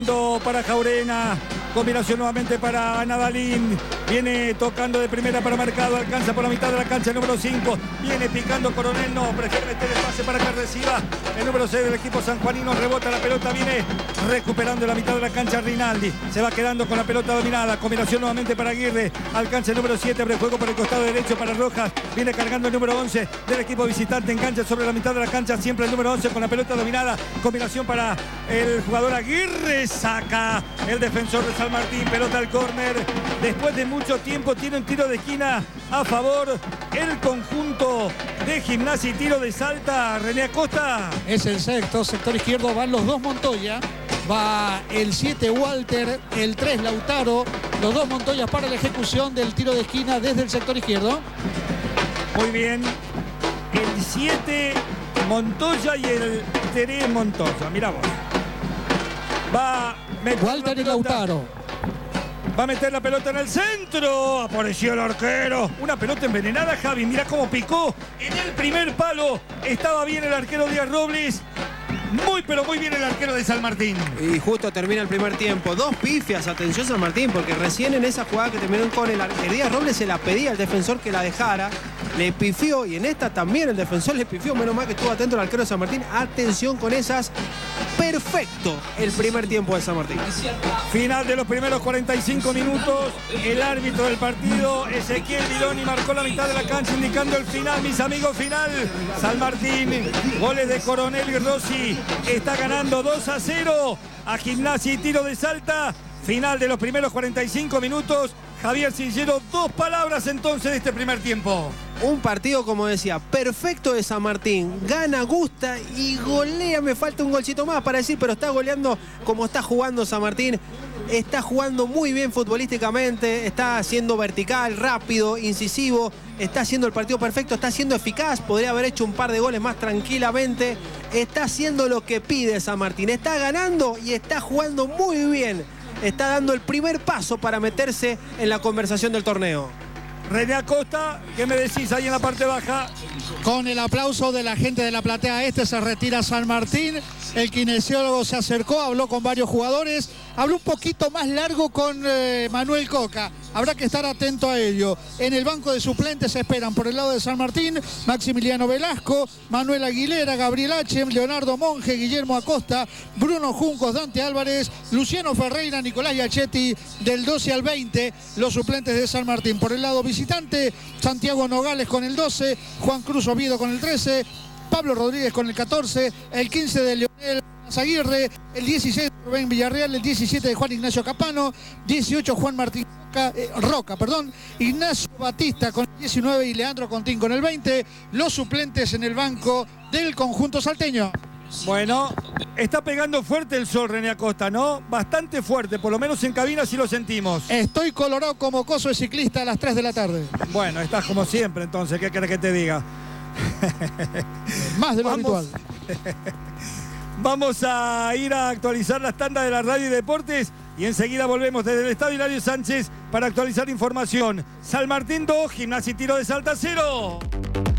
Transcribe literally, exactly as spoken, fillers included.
Para Jaurena, combinación nuevamente para Nadalín, viene tocando de primera para Mercado, alcanza por la mitad de la cancha el número cinco, viene picando Coronel, no, prefiere meter el pase para que reciba el número seis del equipo sanjuanino, rebota la pelota, viene recuperando la mitad de la cancha Rinaldi, se va quedando con la pelota dominada, combinación nuevamente para Aguirre, alcanza el número siete, abre juego por el costado derecho para Rojas, viene cargando el número once del equipo visitante, engancha sobre la mitad de la cancha, siempre el número once con la pelota dominada, combinación para el jugador Aguirre, saca el defensor de San Martín, pelota al córner, después de mucho tiempo tiene un tiro de esquina a favor el conjunto de Gimnasia y Tiro de Salta. René Acosta. Es el sexto, sector izquierdo van los dos Montoya, va el siete Walter, el tres Lautaro, los dos Montoya para la ejecución del tiro de esquina desde el sector izquierdo. Muy bien, el siete Montoya y el tres Montoya, mirá vos. Va Walter y Lautaro. Va a meter la pelota en el centro. Apareció el arquero. Una pelota envenenada, Javi. Mira cómo picó en el primer palo. Estaba bien el arquero Díaz Robles. Muy, pero muy bien el arquero de San Martín. Y justo termina el primer tiempo. Dos pifias, atención San Martín, porque recién en esa jugada que terminó con el arquero Díaz Robles se la pedía al defensor que la dejara. Le pifió y en esta también el defensor le pifió. Menos mal que estuvo atento el arquero de San Martín. Atención con esas. Perfecto el primer tiempo de San Martín. Final de los primeros cuarenta y cinco minutos. El árbitro del partido, Ezequiel Viloni, marcó la mitad de la cancha indicando el final, mis amigos, final. San Martín, goles de Coronel y Rossi. Está ganando dos a cero a Gimnasia y Tiro de Salta. Final de los primeros cuarenta y cinco minutos. Javier Sillero, dos palabras entonces de este primer tiempo. Un partido, como decía, perfecto de San Martín. Gana, gusta y golea. Me falta un golcito más para decir, pero está goleando como está jugando San Martín. Está jugando muy bien futbolísticamente. Está siendo vertical, rápido, incisivo. Está haciendo el partido perfecto, está siendo eficaz. Podría haber hecho un par de goles más tranquilamente. Está haciendo lo que pide San Martín. Está ganando y está jugando muy bien. Está dando el primer paso para meterse en la conversación del torneo. René Acosta, ¿qué me decís ahí en la parte baja? Con el aplauso de la gente de la platea este se retira San Martín. El kinesiólogo se acercó, habló con varios jugadores. Habló un poquito más largo con eh, Manuel Coca. Habrá que estar atento a ello. En el banco de suplentes se esperan por el lado de San Martín Maximiliano Velasco, Manuel Aguilera, Gabriel H., Leonardo Monge, Guillermo Acosta, Bruno Juncos, Dante Álvarez, Luciano Ferreira, Nicolás Giachetti, del doce al veinte, los suplentes de San Martín. Por el lado visitante, Santiago Nogales con el doce, Juan Cruz Oviedo con el trece, Pablo Rodríguez con el catorce, el quince de Leonel Aguirre, el dieciséis de Rubén Villarreal, el diecisiete de Juan Ignacio Capano, dieciocho Juan Martín Roca, eh, Roca, perdón, Ignacio Batista con el diecinueve y Leandro Contín con el veinte, los suplentes en el banco del conjunto salteño. Bueno, está pegando fuerte el sol, René Acosta, ¿no? Bastante fuerte, por lo menos en cabina sí lo sentimos. Estoy colorado como coso de ciclista a las tres de la tarde. Bueno, estás como siempre entonces, ¿qué querés que te diga? Más de lo Vamos. habitual. Vamos a ir a actualizar las tandas de la radio y deportes y enseguida volvemos desde el Estadio Hilario Sánchez para actualizar información. San Martín dos, Gimnasia y Tiro de Salta cero.